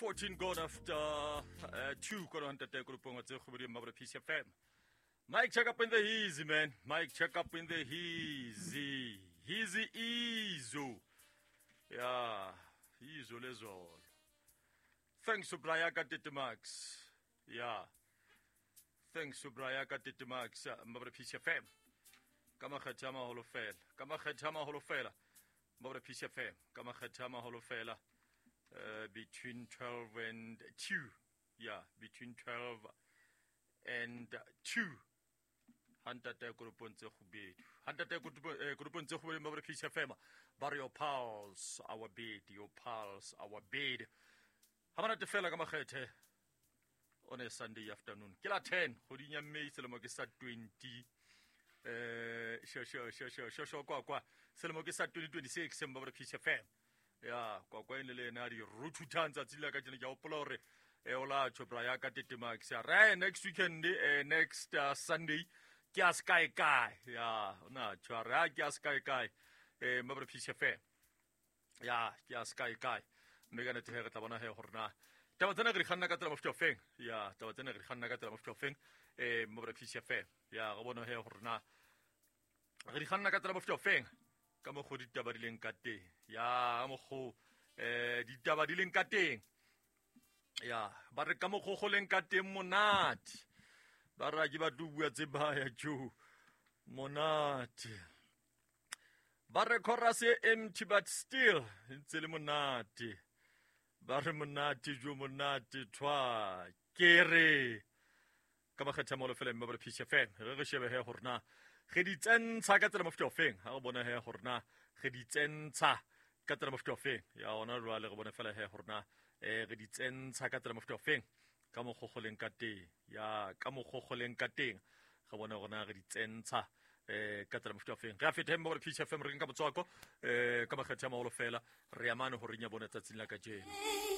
14 gone after 2 gone on Tate Kurupong tse khuburi mabra PCFM. Mike check up in the easy man. Mike check up in the easy. Easy. Yeah, easy lezo. Thanks to Brayaka Titimax. Yeah. Thanks to Brayaka Titimax mabra PCFM. Kama khatama holofela. Kama khatama holofela. Mabra PCFM. Kama khatama holofela. Between 12 and 2. Yeah, between 12 and 2. Hantate Kurupunze Hubid. Hantate Kurupunze Hubid, Mabra PCFM. Bar your pulse, our bed, your pulse, our bed. Hamana te fela kama khete on a Sunday afternoon. Kila 10, Hodinya May Selamokisa 20. Sure, kwa. Selamokisa 2026, Mabra PCFM. Ya kwa ile na ri rutu tanza tsila ka jena ja opolore ola chopra ya ka Titimax ya next weekend next Sunday kya sky kai ya na chara kya sky kai mabra PCFM ya kya sky kai megana te hega tabana he horna tabatana gri khanna ka tla mofofeng ya tabatana gri khanna ka tla mofofeng mabra PCFM ya go bona he horna gri khanna ka tla mofofeng ka mo khodi tabarileng ka teng ya mo go ditabarileng ka teng ya ba re ka mo goleng ka teng monate ba ra ke ba dubua tse baya jo monate ba re chorus empty but still ntse le monate ba re monate jo monate twa kere ka ba kgetha mo le fela mabra PCFM re shebe he horna ge di tsentsha ka tsela mofofeng ha go bona he horna ge di tsentsha ka tsela mofofeng ya ona rwa le go bona fela he horna ge di tsentsha ka tsela mofofeng ka mo gogoleng ka teng ya ka mo gogoleng ka teng ga bona gona ge di tsentsha ka tsela mofofeng ga fete mo PCFM re ka botswako ka ba kgetha mo lo fela re amane ho rinya bona tsatsing la ka jeno